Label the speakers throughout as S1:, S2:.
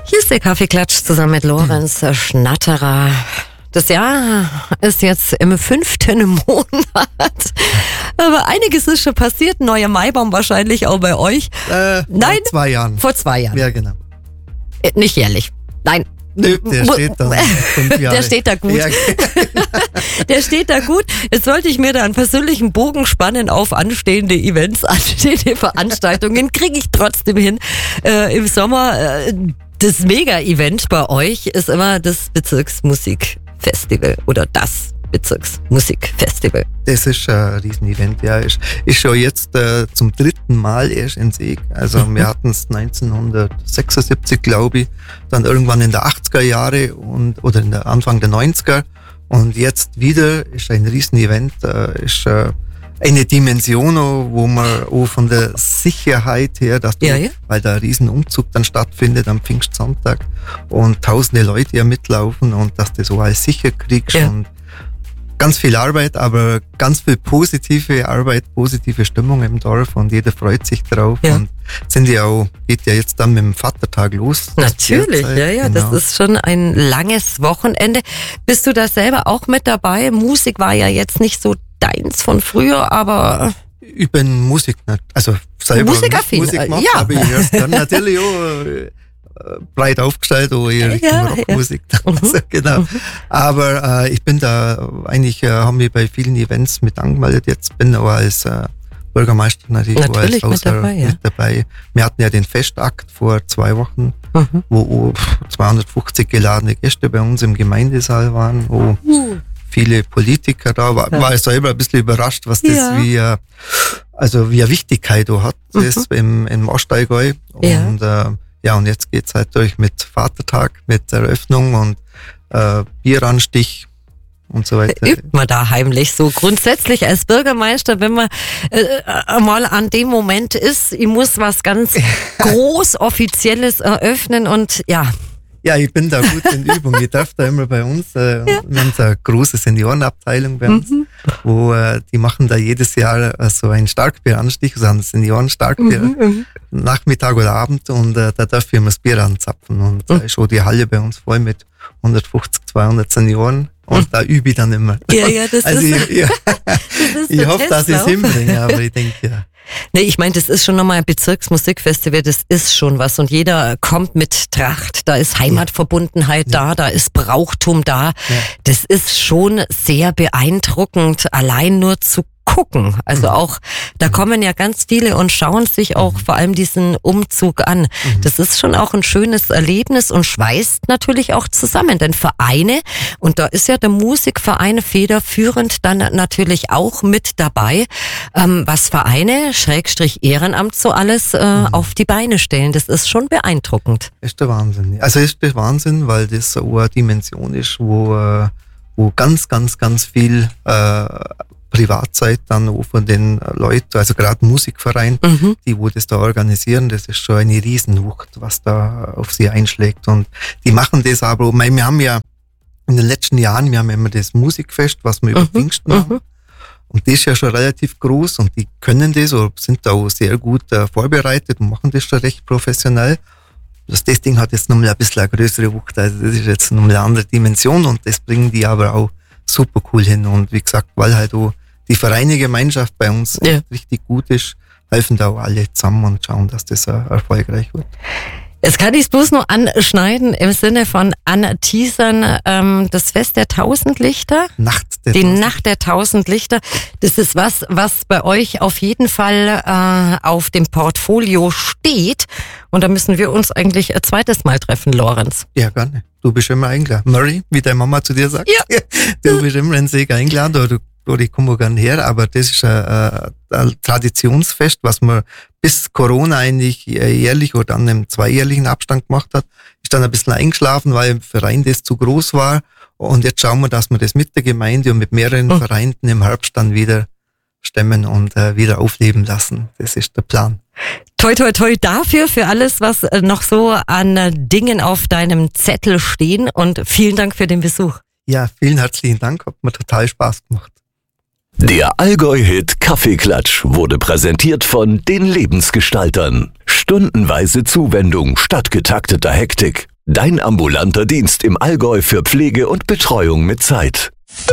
S1: Hier ist der Kaffeeklatsch zusammen mit Lorenz Schnatterer. Das Jahr ist jetzt im 5. Monat. Aber einiges ist schon passiert. Neuer Maibaum wahrscheinlich auch bei euch.
S2: Nein, vor 2 Jahren.
S1: Vor 2 Jahren.
S2: Ja, genau.
S1: Nicht jährlich. Nein.
S2: Nö, der steht da 5 Jahre.
S1: Der steht da gut.
S2: Ja.
S1: Der steht da gut. Jetzt sollte ich mir da einen persönlichen Bogen spannen auf anstehende Events, anstehende Veranstaltungen. Kriege ich trotzdem hin. Im Sommer, das Mega-Event bei euch ist immer das Bezirksmusikfestival oder das Bezirksmusikfestival.
S2: Das ist ein Riesenevent, ja. Ist schon jetzt zum 3. Mal erst in Sieg. Also wir hatten es 1976, glaube ich, dann irgendwann in der 80er Jahre oder in der Anfang der 90er. Und jetzt wieder ist ein Riesenevent, ist eine Dimension, wo man auch von der Sicherheit her, dass du, weil da ein Riesenumzug dann stattfindet am Pfingstsonntag und tausende Leute ja mitlaufen und dass du so alles sicher kriegst und ganz viel Arbeit, aber ganz viel positive Arbeit, positive Stimmung im Dorf und jeder freut sich drauf und geht ja jetzt dann mit dem Vatertag los.
S1: Natürlich, genau. Das ist schon ein langes Wochenende. Bist du da selber auch mit dabei? Musik war ja jetzt nicht so deins von früher, aber...
S2: Ich bin Musik, also selber
S1: Musikaffin,
S2: Musik gemacht, aber ich höre dann natürlich auch breit aufgestellt, in Richtung Rockmusik. Also, genau. Aber ich bin da eigentlich, haben wir bei vielen Events mit angemeldet. Jetzt bin auch als Bürgermeister natürlich als Hausherr mit dabei. Wir hatten ja den Festakt vor 2 Wochen, wo 250 geladene Gäste bei uns im Gemeindesaal waren, wo viele Politiker da waren. War ich selber ein bisschen überrascht, was das wie eine Wichtigkeit hat, das im Ostallgäu. Und und jetzt geht's halt durch mit Vatertag, mit Eröffnung und Bieranstich und so weiter.
S1: Übt man da heimlich so grundsätzlich als Bürgermeister, wenn man mal an dem Moment ist, ich muss was ganz groß Offizielles eröffnen und
S2: Ja, ich bin da gut in Übung. Ich darf da immer bei uns, wir haben so eine große Seniorenabteilung bei uns, wo die machen da jedes Jahr so einen Starkbieranstich, so einen Senioren-Starkbier, Nachmittag oder Abend und da darf ich immer das Bier anzapfen und da ist schon die Halle bei uns voll mit 150, 200 Senioren und da übe ich dann immer.
S1: Ja, das
S2: also
S1: ist
S2: ich hoffe, dass ich es hinbringe, aber ich denke,
S1: Nee, ich meine, das ist schon nochmal ein Bezirksmusikfestival, das ist schon was und jeder kommt mit Tracht, da ist Heimatverbundenheit da ist Brauchtum da. Das ist schon sehr beeindruckend, allein nur zu gucken. Also auch, da kommen ja ganz viele und schauen sich auch vor allem diesen Umzug an. Das ist schon auch ein schönes Erlebnis und schweißt natürlich auch zusammen, denn Vereine, und da ist ja der Musikverein federführend dann natürlich auch mit dabei, was Vereine, Ehrenamt so alles auf die Beine stellen. Das ist schon beeindruckend.
S2: Ist der Wahnsinn. Also ist der Wahnsinn, weil das so eine Dimension ist, wo ganz, ganz, ganz viel Privatzeit dann auch von den Leuten, also gerade Musikverein, die wo das da organisieren, das ist schon eine Riesenwucht, was da auf sie einschlägt. Und die machen das aber, wir haben ja in den letzten Jahren, wir haben immer das Musikfest, was wir über Pfingsten machen. Und das ist ja schon relativ groß und die können das oder sind da auch sehr gut vorbereitet und machen das schon recht professionell. Das Ding hat jetzt nochmal ein bisschen eine größere Wucht, also das ist jetzt nochmal eine andere Dimension und das bringen die aber auch super cool hin. Und wie gesagt, weil halt auch die Vereinegemeinschaft bei uns richtig gut ist, helfen da auch alle zusammen und schauen, dass das erfolgreich wird.
S1: Jetzt kann ich es bloß nur anschneiden im Sinne von anteasern, das Fest der 1000 Lichter. Nacht der 1000 Lichter. Das ist was bei euch auf jeden Fall auf dem Portfolio steht. Und da müssen wir uns eigentlich ein zweites Mal treffen, Lorenz.
S2: Ja, gerne. Du bist immer eingeladen. Murray, wie deine Mama zu dir sagt. Ja. Du bist immer in Sieg eingeladen oder ich komme gerne her, aber das ist ein Traditionsfest, was man bis Corona eigentlich jährlich oder dann im 2-jährigen Abstand gemacht hat. Ist dann ein bisschen eingeschlafen, weil im Verein das zu groß war. Und jetzt schauen wir, dass wir das mit der Gemeinde und mit mehreren Vereinen im Herbst dann wieder stemmen und wieder aufleben lassen. Das ist der Plan.
S1: Toi, toi, toi dafür, für alles, was noch so an Dingen auf deinem Zettel stehen und vielen Dank für den Besuch.
S2: Ja, vielen herzlichen Dank, hat mir total Spaß gemacht.
S3: Der Allgäu-Hit Kaffeeklatsch wurde präsentiert von den Lebensgestaltern. Stundenweise Zuwendung statt getakteter Hektik. Dein ambulanter Dienst im Allgäu für Pflege und Betreuung mit Zeit.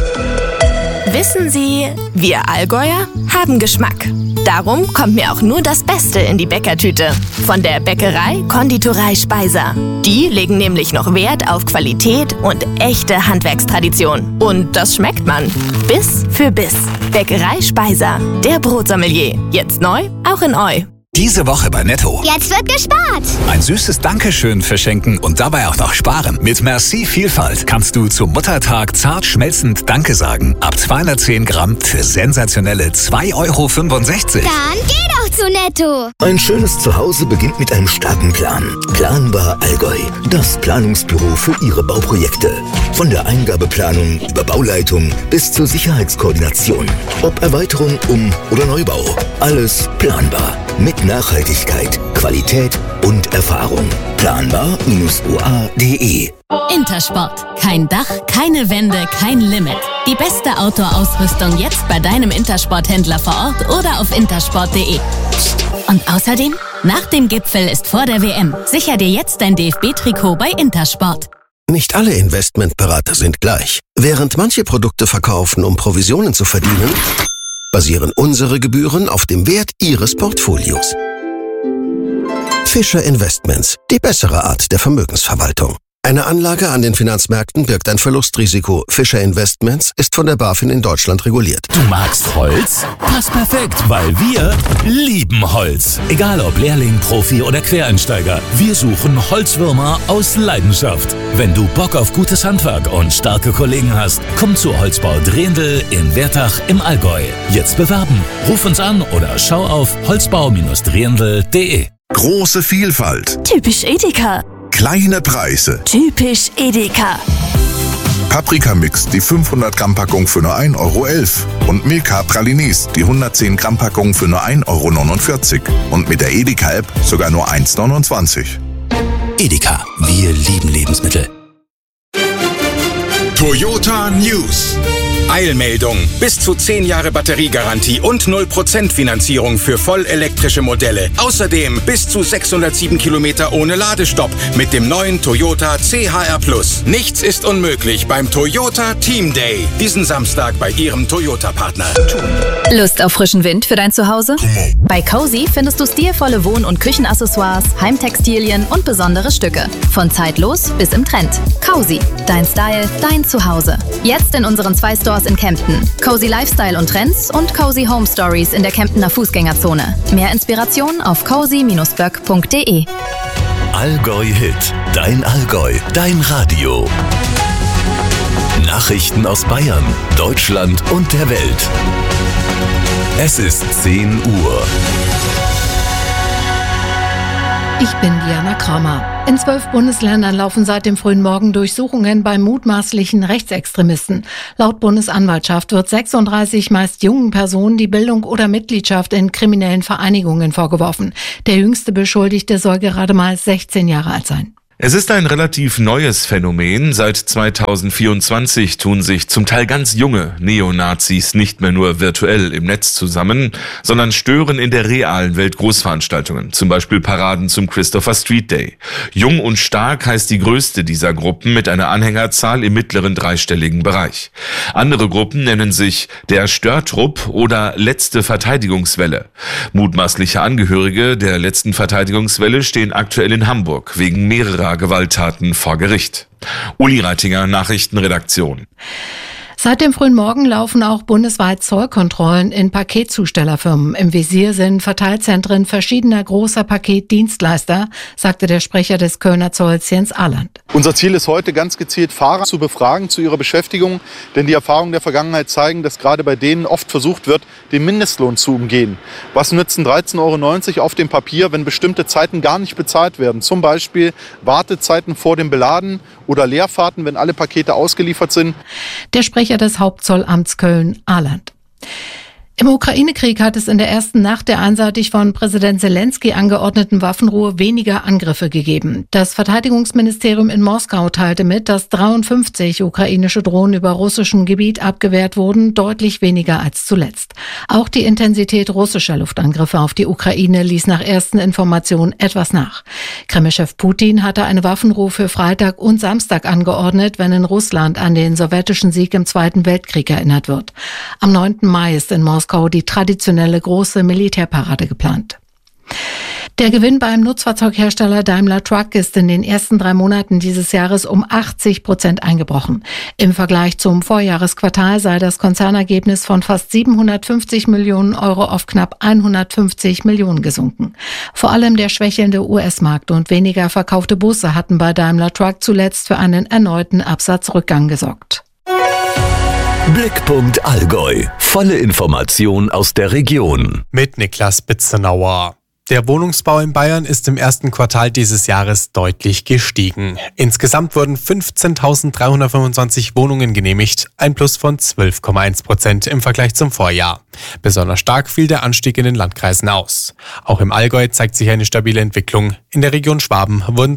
S4: Wissen Sie, wir Allgäuer haben Geschmack. Darum kommt mir auch nur das Beste in die Bäckertüte. Von der Bäckerei Konditorei Speiser. Die legen nämlich noch Wert auf Qualität und echte Handwerkstradition. Und das schmeckt man. Biss für Biss. Bäckerei Speiser. Der Brotsommelier. Jetzt neu, auch in Eu.
S5: Diese Woche bei Netto.
S6: Jetzt wird gespart.
S5: Ein süßes Dankeschön verschenken und dabei auch noch sparen. Mit Merci Vielfalt kannst du zum Muttertag zart schmelzend Danke sagen. Ab 210 Gramm für sensationelle 2,65 €.
S6: Dann geh doch zu Netto.
S7: Ein schönes Zuhause beginnt mit einem starken Plan. Planbar Allgäu. Das Planungsbüro für Ihre Bauprojekte. Von der Eingabeplanung über Bauleitung bis zur Sicherheitskoordination. Ob Erweiterung, oder Neubau. Alles planbar. Mit Nachhaltigkeit, Qualität und Erfahrung. Planbar-oa.de.
S8: Intersport. Kein Dach, keine Wände, kein Limit. Die beste Outdoor-Ausrüstung jetzt bei deinem Intersport-Händler vor Ort oder auf intersport.de. Und außerdem, nach dem Gipfel ist vor der WM. Sicher dir jetzt dein DFB-Trikot bei Intersport.
S9: Nicht alle Investmentberater sind gleich. Während manche Produkte verkaufen, um Provisionen zu verdienen, basieren unsere Gebühren auf dem Wert Ihres Portfolios. Fischer Investments, die bessere Art der Vermögensverwaltung. Eine Anlage an den Finanzmärkten birgt ein Verlustrisiko. Fischer Investments ist von der BaFin in Deutschland reguliert.
S10: Du magst Holz? Passt perfekt, weil wir lieben Holz. Egal ob Lehrling, Profi oder Quereinsteiger, wir suchen Holzwürmer aus Leidenschaft. Wenn du Bock auf gutes Handwerk und starke Kollegen hast, komm zu Holzbau Drehendl in Wertach im Allgäu. Jetzt bewerben, ruf uns an oder schau auf holzbau-drehendl.de.
S11: Große Vielfalt.
S4: Typisch Edeka.
S11: Kleine Preise.
S4: Typisch Edeka.
S11: Paprikamix, die 500 Gramm Packung für nur 1,11 € und Milka Pralines, die 110 Gramm Packung für nur 1,49 € und mit der Edeka-App sogar nur 1,29 €.
S10: Edeka, wir lieben Lebensmittel.
S12: Toyota News. Eilmeldung. Bis zu 10 Jahre Batteriegarantie und 0% Finanzierung für vollelektrische Modelle. Außerdem bis zu 607 Kilometer ohne Ladestopp mit dem neuen Toyota CHR+. Nichts ist unmöglich beim Toyota Team Day. Diesen Samstag bei Ihrem Toyota-Partner.
S13: Lust auf frischen Wind für dein Zuhause? Bei Cozy findest du stilvolle Wohn- und Küchenaccessoires, Heimtextilien und besondere Stücke. Von zeitlos bis im Trend. Cozy. Dein Style, dein Zuhause. Jetzt in unseren 2 Stores in Kempten. Cozy Lifestyle und Trends und Cozy Home Stories in der Kemptener Fußgängerzone. Mehr Inspiration auf cozy-böck.de.
S3: Allgäu Hit. Dein Allgäu. Dein Radio. Nachrichten aus Bayern, Deutschland und der Welt. Es ist 10 Uhr.
S14: Ich bin Diana Kramer. In 12 Bundesländern laufen seit dem frühen Morgen Durchsuchungen bei mutmaßlichen Rechtsextremisten. Laut Bundesanwaltschaft wird 36 meist jungen Personen die Bildung oder Mitgliedschaft in kriminellen Vereinigungen vorgeworfen. Der jüngste Beschuldigte soll gerade mal 16 Jahre alt sein.
S15: Es ist ein relativ neues Phänomen. Seit 2024 tun sich zum Teil ganz junge Neonazis nicht mehr nur virtuell im Netz zusammen, sondern stören in der realen Welt Großveranstaltungen, zum Beispiel Paraden zum Christopher Street Day. Jung und Stark heißt die größte dieser Gruppen mit einer Anhängerzahl im mittleren dreistelligen Bereich. Andere Gruppen nennen sich der Störtrupp oder Letzte Verteidigungswelle. Mutmaßliche Angehörige der letzten Verteidigungswelle stehen aktuell in Hamburg wegen mehrerer Gewalttaten vor Gericht. Uli Reitinger, Nachrichtenredaktion.
S14: Seit dem frühen Morgen laufen auch bundesweit Zollkontrollen in Paketzustellerfirmen. Im Visier sind Verteilzentren verschiedener großer Paketdienstleister, sagte der Sprecher des Kölner Zolls Jens Ahland.
S16: Unser Ziel ist heute ganz gezielt, Fahrer zu befragen zu ihrer Beschäftigung, denn die Erfahrungen der Vergangenheit zeigen, dass gerade bei denen oft versucht wird, den Mindestlohn zu umgehen. Was nützen 13,90 € auf dem Papier, wenn bestimmte Zeiten gar nicht bezahlt werden? Zum Beispiel Wartezeiten vor dem Beladen oder Leerfahrten, wenn alle Pakete ausgeliefert sind.
S14: Der Sprecher des Hauptzollamts Köln, Ahland. Im Ukraine-Krieg hat es in der ersten Nacht der einseitig von Präsident Zelensky angeordneten Waffenruhe weniger Angriffe gegeben. Das Verteidigungsministerium in Moskau teilte mit, dass 53 ukrainische Drohnen über russischem Gebiet abgewehrt wurden, deutlich weniger als zuletzt. Auch die Intensität russischer Luftangriffe auf die Ukraine ließ nach ersten Informationen etwas nach. Kreml-Chef Putin hatte eine Waffenruhe für Freitag und Samstag angeordnet, wenn in Russland an den sowjetischen Sieg im Zweiten Weltkrieg erinnert wird. Am 9. Mai ist in Moskau die traditionelle große Militärparade geplant. Der Gewinn beim Nutzfahrzeughersteller Daimler Truck ist in den ersten 3 Monaten dieses Jahres um 80% eingebrochen. Im Vergleich zum Vorjahresquartal sei das Konzernergebnis von fast 750 Millionen Euro auf knapp 150 Millionen gesunken. Vor allem der schwächelnde US-Markt und weniger verkaufte Busse hatten bei Daimler Truck zuletzt für einen erneuten Absatzrückgang gesorgt.
S3: Blickpunkt Allgäu. Volle Information aus der Region.
S17: Mit Niklas Bitzenauer. Der Wohnungsbau in Bayern ist im ersten Quartal dieses Jahres deutlich gestiegen. Insgesamt wurden 15.325 Wohnungen genehmigt, ein Plus von 12,1% im Vergleich zum Vorjahr. Besonders stark fiel der Anstieg in den Landkreisen aus. Auch im Allgäu zeigt sich eine stabile Entwicklung. In der Region Schwaben wurden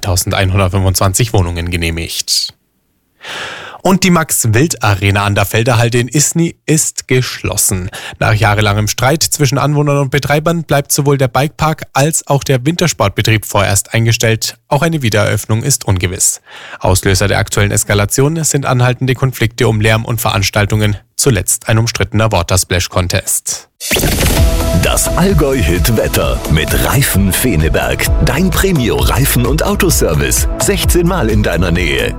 S17: 2.125 Wohnungen genehmigt. Und die Max-Wild-Arena an der Felderhalde in Isny ist geschlossen. Nach jahrelangem Streit zwischen Anwohnern und Betreibern bleibt sowohl der Bikepark als auch der Wintersportbetrieb vorerst eingestellt. Auch eine Wiedereröffnung ist ungewiss. Auslöser der aktuellen Eskalation sind anhaltende Konflikte um Lärm und Veranstaltungen, zuletzt ein umstrittener Water-Splash-Contest.
S3: Das Allgäu-Hit-Wetter mit Reifen Feneberg. Dein Premio-Reifen- und Autoservice. 16 Mal in deiner Nähe.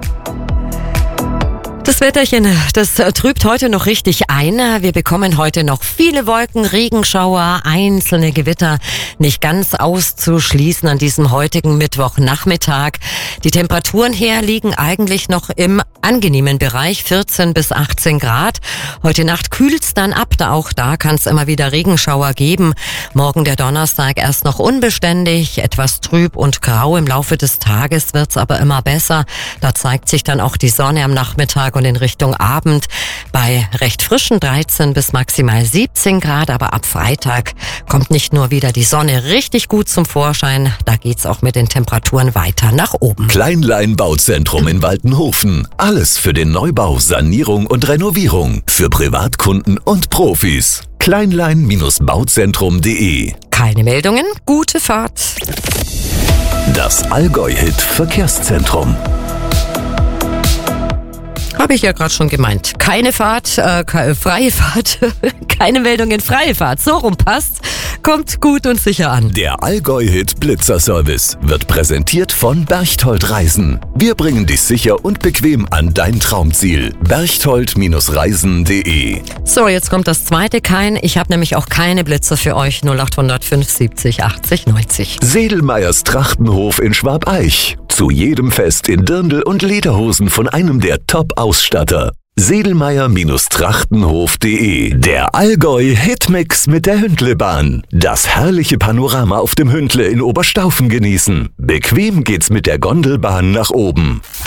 S1: Das Wetterchen, das trübt heute noch richtig ein. Wir bekommen heute noch viele Wolken, Regenschauer, einzelne Gewitter, nicht ganz auszuschließen an diesem heutigen Mittwochnachmittag. Die Temperaturen her liegen eigentlich noch im angenehmen Bereich, 14 bis 18 Grad. Heute Nacht kühlt's dann ab, auch da kann es immer wieder Regenschauer geben. Morgen der Donnerstag erst noch unbeständig, etwas trüb und grau. Im Laufe des Tages wird's aber immer besser. Da zeigt sich dann auch die Sonne am Nachmittag und in Richtung Abend bei recht frischen 13 bis maximal 17 Grad. Aber ab Freitag kommt nicht nur wieder die Sonne richtig gut zum Vorschein, da geht's auch mit den Temperaturen weiter nach oben.
S3: Kleinlein Bauzentrum in Waltenhofen. Alles für den Neubau, Sanierung und Renovierung. Für Privatkunden und Profis. Kleinlein-bauzentrum.de.
S1: Keine Meldungen, gute Fahrt.
S3: Das Allgäu-Hit Verkehrszentrum.
S1: Habe ich ja gerade schon gemeint. Keine Fahrt, freie Fahrt, keine Meldungen, freie Fahrt. So rum passt, kommt gut und sicher an.
S3: Der Allgäu-Hit Blitzer-Service wird präsentiert von Berchtold Reisen. Wir bringen dich sicher und bequem an dein Traumziel. Berchtold-reisen.de.
S1: So, jetzt kommt das zweite Kein. Ich habe nämlich auch keine Blitzer für euch. 0800 570 80 90.
S3: Sedelmeyers Trachtenhof in Schwabeich. Zu jedem Fest in Dirndl und Lederhosen von einem der Top-Ausstatter. Sedelmeyer-Trachtenhof.de. Der Allgäu-Hitmix mit der Hündlebahn. Das herrliche Panorama auf dem Hündle in Oberstaufen genießen. Bequem geht's mit der Gondelbahn nach oben.